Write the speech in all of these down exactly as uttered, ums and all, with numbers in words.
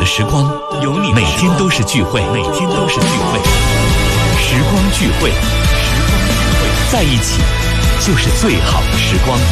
时光，有你每天都是聚会，每天都是聚会。时光聚会，时光聚会，在一起就是最好的时光。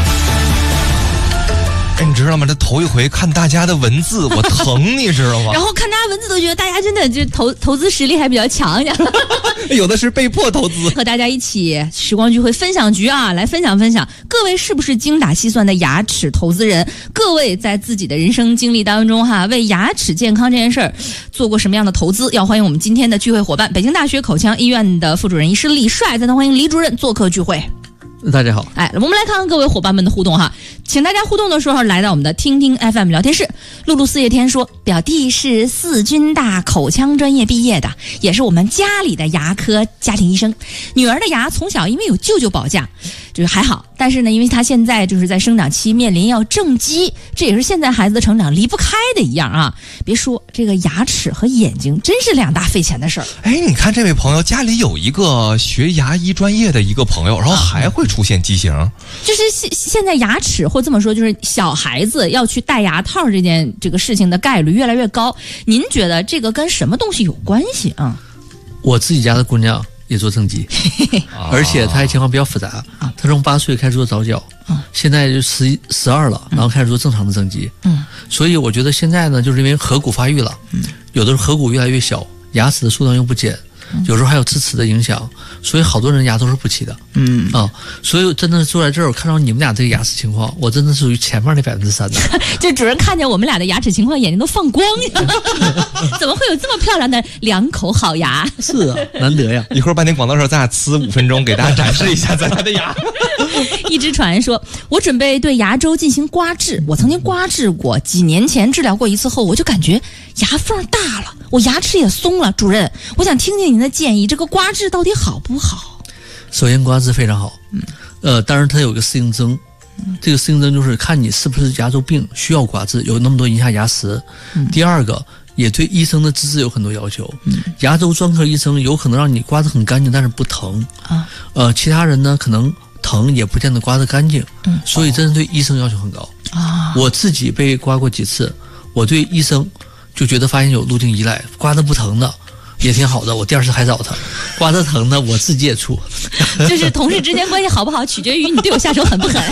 哎，你知道吗？这头一回看大家的文字，我疼，你知道吗？ 然后看大家文字都觉得大家真的就投投资实力还比较强呀。 有的是被迫投资。 和大家一起时光聚会分享局啊，来分享分享，各位是不是精打细算的牙齿投资人？各位在自己的人生经历当中哈，为牙齿健康这件事儿做过什么样的投资？要欢迎我们今天的聚会伙伴，北京大学口腔医院的副主任医师李帅，再次欢迎李主任做客聚会。 大家好， 哎，我们来看看各位伙伴们的互动哈，请大家互动的时候来到我们的听听 F M 聊天室。露露四月天说，表弟是四军大口腔专业毕业的，也是我们家里的牙科家庭医生。女儿的牙从小因为有舅舅保驾，就是还好，但是呢，因为她现在就是在生长期面临要正畸，这也是现在孩子的成长离不开的一样啊。别说这个牙齿和眼睛真是两大费钱的事儿。 哎，你看这位朋友家里有一个学牙医专业的一个朋友，然后还会出现畸形， 就是现现在牙齿或这么说，就是小孩子要去戴牙套这件这个事情的概率越来越高。您觉得这个跟什么东西有关系啊？ 我自己家的姑娘也做正畸，而且她情况比较复杂。她从八岁开始做早矫，现在就十十二了，然后开始做正常的正畸。嗯，所以我觉得现在呢，就是因为颌骨发育了，有的时候颌骨越来越小，牙齿的数量又不减。有时候还有智齿的影响，所以好多人牙都是不齐的。嗯啊，所以真的坐在这儿，我看到你们俩这个牙齿情况，我真的是属于前面那百分之三的。 这主任看见我们俩的牙齿情况，眼睛都放光呀！怎么会有这么漂亮的两口好牙？ 是啊，难得呀！ 一会儿半点广告的时候，咱俩呲五分钟，给大家展示一下咱俩的牙。 一只传说，我准备对牙周进行刮治，我曾经刮治过，几年前治疗过一次后，我就感觉牙缝大了，我牙齿也松了。主任，我想听听您的建议，这个刮治到底好不好？ 首先，刮治非常好，嗯，呃，当然它有个适应症，嗯、这个适应症就是看你是不是牙周病需要刮治，有那么多银下牙石。嗯、第二个，也对医生的资质有很多要求。嗯、牙周专科医生有可能让你刮得很干净，但是不疼啊。呃，其他人呢可能疼也不见得刮得干净，嗯，所以真的对医生要求很高啊。我自己被刮过几次，我对医生就觉得发现有路径依赖，刮得不疼的也挺好的，我第二次还找他，刮得疼的我自己也出。 就是同事之间关系好不好，取决于你对我下手狠不狠。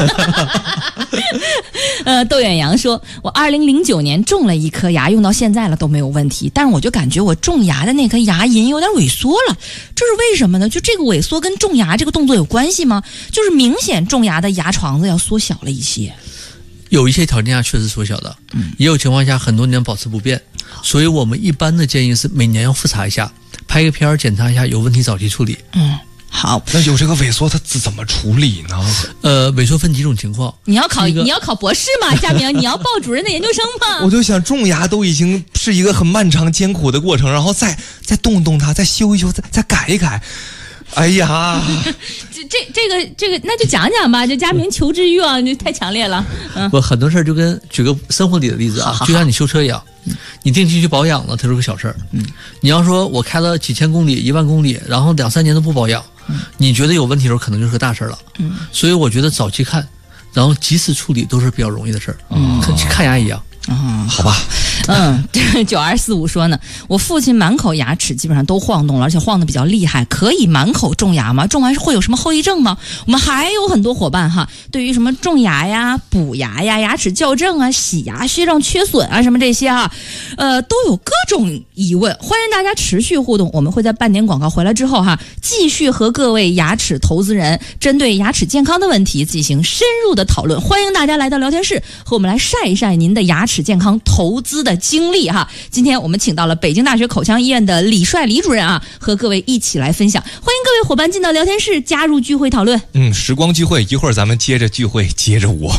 呃，窦远阳说，我二零零九年种了一颗牙，用到现在了都没有问题，但是我就感觉我种牙的那颗牙龈有点萎缩了，这是为什么呢？就这个萎缩跟种牙这个动作有关系吗？就是明显种牙的牙床子要缩小了一些。 有一些条件下确实缩小的，嗯，也有情况下很多年保持不变，所以我们一般的建议是每年要复查一下，拍个片儿检查一下，有问题早期处理。 嗯，好。 那有这个萎缩，它怎么处理呢？ 呃，萎缩分几种情况。 你要考你要考博士吗？佳明，你要报主任的研究生吗？ 我就想种牙都已经是一个很漫长艰苦的过程，然后再再动动它，再修一修，再再改一改。哎呀， 这这这个这个，那就讲讲吧。这佳明求知欲望就太强烈了。嗯， 我很多事儿就跟举个生活里的例子啊，好好好，就像你修车一样，嗯、你定期去保养了，它是个小事儿。嗯，你要说我开了几千公里、一万公里，然后两三年都不保养，嗯、你觉得有问题的时候，可能就是个大事了。嗯，所以我觉得早期看，然后及时处理都是比较容易的事儿。嗯，跟看牙一样。 嗯， 好吧。 嗯，九二四五说呢，我父亲满口牙齿基本上都晃动了，而且晃得比较厉害，可以满口种牙吗？种完会有什么后遗症吗？我们还有很多伙伴哈，对于什么种牙呀、补牙呀、牙齿矫正啊、洗牙、血状缺损啊什么这些啊，呃，都有各种疑问，欢迎大家持续互动。我们会在半点广告回来之后哈，继续和各位牙齿投资人针对牙齿健康的问题进行深入的讨论。欢迎大家来到聊天室，和我们来晒一晒您的牙齿健康投资的经历哈。今天我们请到了北京大学口腔医院的李帅李主任啊，和各位一起来分享。欢迎各位伙伴进到聊天室，加入聚会讨论。 嗯，时光聚会，一会儿咱们接着聚会，接着我。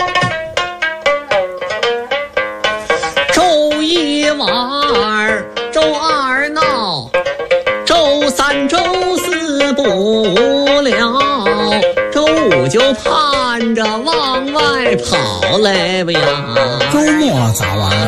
周一玩，周二闹，周三周四不无聊，周五就盼着往外跑来呀。 周末咋玩？